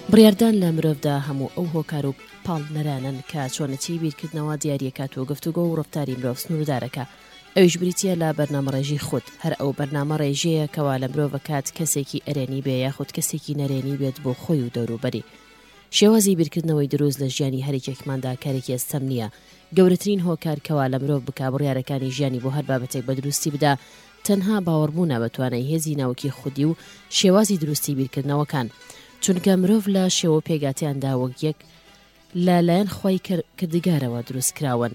بڕیاردان لە مرۆڤدا هەموو ئەو هۆکار و پاڵنەرانن کە چۆنەتی بیرکردنەوە دیاریەکات و گفتوگۆ و ڕفتاری مرۆڤ سنووردارەکە. ئەویش بریتیە لە بەرنامەڕێژی خودت، هەر ئەو بەرنامە ڕێژەیە کەوا لە مرۆڤەکات کەسێکی ئەرێنی بێ یاخود کەسێکی نەرێنی بێت بۆ خۆی و دەوروبەری. شێوازی بیرکردنەوەی دروست لە ژیانی هەرێکێکماندا کارێکی ئەستەم نییە. گەورەترین هۆکار کەوا لە مرۆڤ بکا بڕیارەکانی ژیانی بۆ هەر بابەتێک بە دروستی بدا تەنها باوەڕبوونە بە توانای هێزی ناوەکی خودی و شێوازی دروستی بیرکردنەوەکان، چونکە مرۆڤ لە شێوە پێگاتیاندا وەک یەک لەلایەن خۆی کردگارەوە دروست کراون.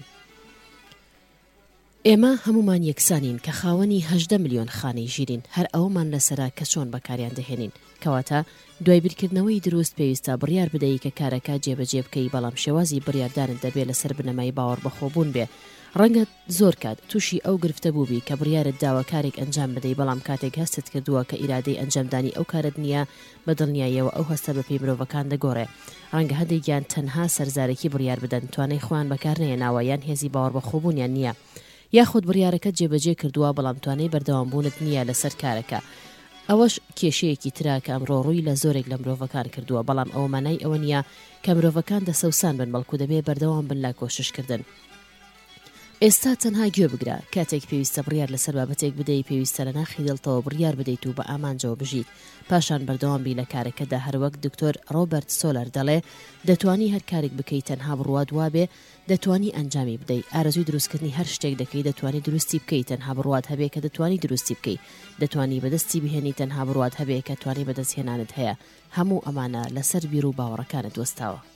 ئێمە هەمومان یەکسانین کە خاوەنی 18 ملیۆن خانەی ژیرین، هەر ئەوەمان لەسەرا کە چۆن بەکاریان دەهێنین. کەواتە دوای بیرکردنەوەی دروست پێویستە بڕیار بدەیت کە کارەکە جێبەجێ بکەی، بەڵام شێوازی بڕیاردانت دەبێت لەسەر بنەمای باوەڕ بەخۆبوون بێ. ڕەنگە زۆر کات تووشی ئەو گرفتە بووبی کە بڕیارت داوە کارێک ئەنجام بدەیت، بەڵام کاتێک هەستت کردووە کە ئیرادەی ئەنجامدانی ئەو کارت نییە، بەدڵنیاییەوە ئەو هەستە بە پێی مرۆڤەکان دەگۆڕێ. ڕەنگە هەندێکیان تەنها سەرزارێکی بڕیار بدەن، توانای خۆیان بەکار نەهێناوە یان هێزی باوەڕ بەخۆبوونیان نییە، یاخود بڕیارەکەت جێبەجێ کردووە بەڵام توانای بەردەوامبوونت نییە لەسەر کارەکە. ئەوەش کێشەیەکی ترا کە ئەمڕۆ ڕووی لە زۆرێک لە مرۆڤەکان کردووە، بەڵام ئەوە مانای ئەوە نییە کە مرۆڤەکان دەسەوسان بن، بەڵکو دەبێ بەردەوام بن لە کۆششکردن. ئێستا تەنها گوێ بگرە، کاتێک پێویستە بڕیار لەسەر بابەتێک بدەیت پێویستە لە ناخی دڵتەوە بڕیار بدەیت و بە ئامانجەوە بژیت، پاشان بەردەوام بی لە کارەکەدا. هەروەک دکتۆر ڕۆبەرت سۆلەر دەڵێ دەتوانی هەر کارێک بکەیت تەنها بڕوات وابێ دەتوانی ئەنجامی بدەیت. ئارەزوی دروستکردنی هەر شتێک دەکەی دەتوانی دروستی بکەیت تەنها بڕوات هەبێ کە دەتوانی دروستی بکەیت، دەتوانی بەدەستی بهێنی تەنها بڕوات هەبێ کە توانی بەدەستهێنانت هەیە. هەموو ئەمانە لەسەر بیر و باوەڕەکانت وەستاوە.